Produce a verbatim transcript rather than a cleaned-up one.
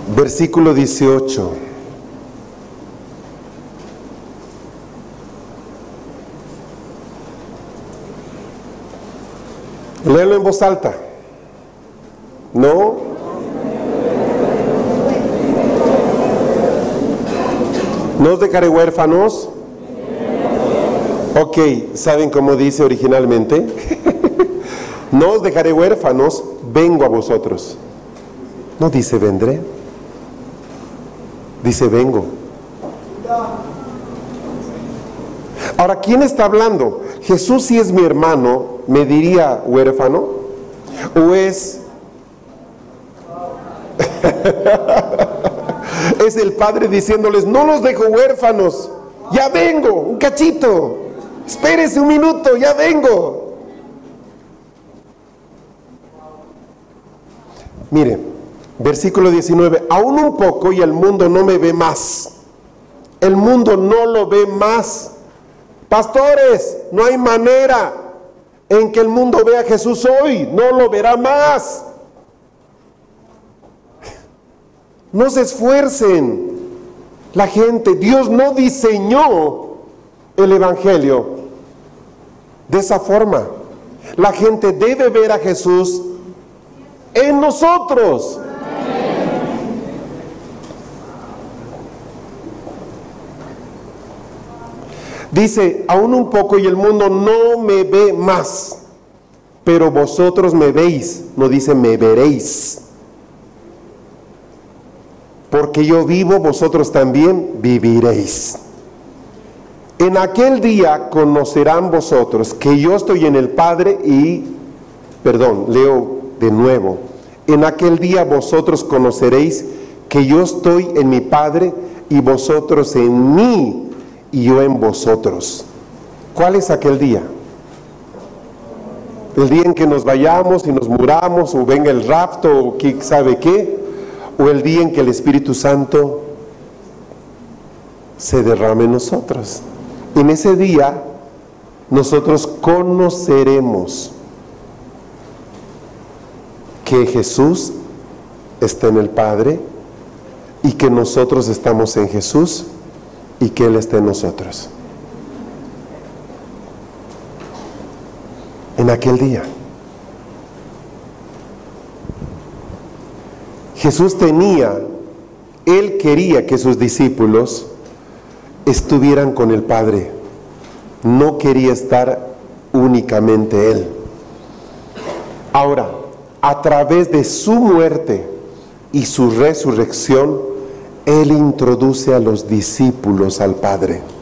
versículo dieciocho. Léelo en voz alta. ¿No? ¿No os dejaré huérfanos? Ok, ¿saben cómo dice originalmente? No os dejaré huérfanos, vengo a vosotros. No dice vendré. Dice vengo. Ahora, ¿quién está hablando? Jesús, si es mi hermano, ¿me diría huérfano? ¿O es es el Padre diciéndoles, no los dejo huérfanos, ya vengo, un cachito, espérese un minuto, ya vengo? Mire, versículo diecinueve, aún un poco y el mundo no me ve más. El mundo no lo ve más. Pastores, no hay manera en que el mundo vea a Jesús hoy, no lo verá más. No se esfuercen. La gente, Dios no diseñó el Evangelio de esa forma. La gente debe ver a Jesús en nosotros. Dice, aún un poco y el mundo no me ve más, pero vosotros me veis. No dice me veréis. Porque yo vivo, vosotros también viviréis. En aquel día conocerán vosotros que yo estoy en el Padre y, perdón, leo de nuevo. En aquel día vosotros conoceréis que yo estoy en mi Padre y vosotros en mí y yo en vosotros. ¿Cuál es aquel día? El día en que nos vayamos y nos muramos, o venga el rapto, o quién sabe qué, o el día en que el Espíritu Santo se derrame en nosotros. En ese día nosotros conoceremos que Jesús está en el Padre y que nosotros estamos en Jesús y que Él está en nosotros. En aquel día Jesús tenía, Él quería que sus discípulos estuvieran con el Padre. No quería estar únicamente Él. Ahora, a través de su muerte y su resurrección, Él introduce a los discípulos al Padre.